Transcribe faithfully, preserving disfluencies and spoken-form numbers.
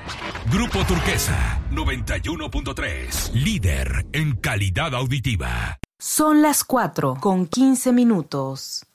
Grupo Turquesa, noventa y uno punto tres. Líder en calidad auditiva. Son las cuatro con quince minutos.